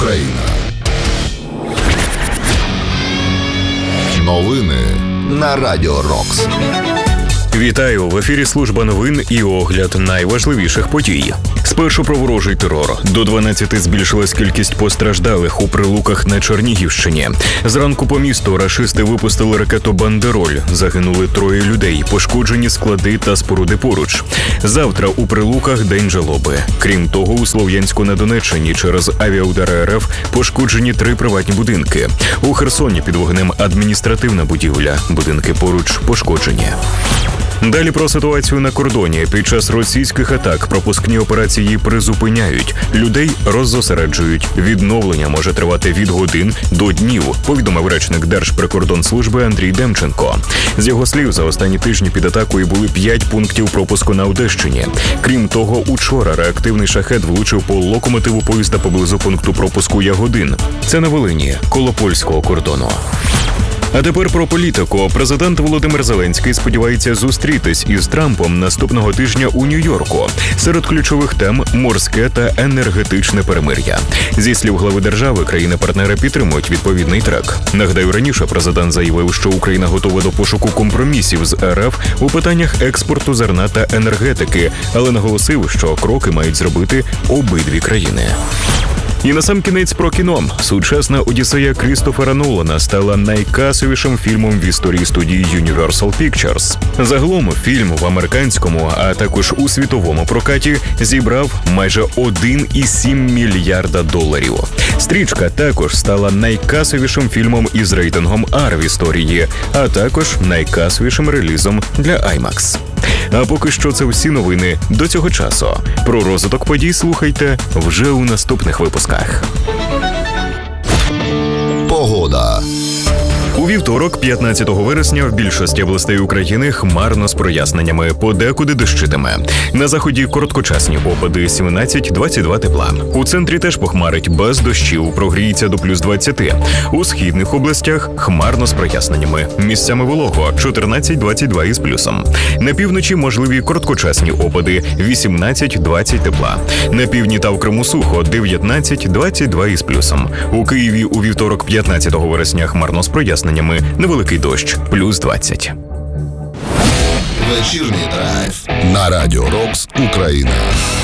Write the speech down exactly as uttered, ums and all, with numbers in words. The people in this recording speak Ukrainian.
Україна. Новини на Радіо Рокс. Вітаю! В ефірі служба новин і огляд найважливіших подій. Спершу про ворожий терор. До дванадцяти збільшилась кількість постраждалих у Прилуках на Чернігівщині. Зранку по місту рашисти випустили ракету «Бандероль». Загинули троє людей, пошкоджені склади та споруди поруч. Завтра у Прилуках день жалоби. Крім того, у Слов'янську на Донеччині через авіаудари РФ пошкоджені три приватні будинки. У Херсоні під вогнем адміністративна будівля. Будинки поруч пошкоджені. Далі про ситуацію на кордоні. Під час російських атак пропускні операції призупиняють. Людей роззосереджують. Відновлення може тривати від годин до днів, повідомив речник Держприкордонслужби Андрій Демченко. З його слів, за останні тижні під атакою були п'ять пунктів пропуску на Одещині. Крім того, учора реактивний шахет влучив по локомотиву поїзда поблизу пункту пропуску Ягодин. Це на Волині, коло польського кордону. А тепер про політику. Президент Володимир Зеленський сподівається зустрітись із Трампом наступного тижня у Нью-Йорку. Серед ключових тем – морське та енергетичне перемир'я. Зі слів глави держави, країни-партнери підтримують відповідний трек. Нагадаю, раніше президент заявив, що Україна готова до пошуку компромісів з РФ у питаннях експорту зерна та енергетики, але наголосив, що кроки мають зробити обидві країни. І насамкінець про кіно. Сучасна Одіссея Крістофера Нолана стала найкасовішим фільмом в історії студії Universal Pictures. Загалом фільм в американському, а також у світовому прокаті зібрав майже один цілих сім мільярда доларів. Стрічка також стала найкасовішим фільмом із рейтингом ар в історії, а також найкасовішим релізом для IMAX. А поки що це всі новини до цього часу. Про розвиток подій слухайте вже у наступних випусках. Погода. У вівторок, п'ятнадцятого вересня, в більшості областей України хмарно з проясненнями, подекуди дощитиме. На заході короткочасні опади сімнадцять - двадцять два тепла. У центрі теж похмарить без дощів, прогріється до плюс двадцяти. У східних областях хмарно з проясненнями, місцями волого чотирнадцять - двадцять два із плюсом. На півночі можливі короткочасні опади вісімнадцять - двадцять тепла. На півдні та в Криму сухо дев'ятнадцять - двадцять два із плюсом. У Києві у вівторок, п'ятнадцятого вересня, хмарно з проясненнями. Невеликий дощ, плюс двадцять. Вечірній драйв на Радіо Рокс Україна.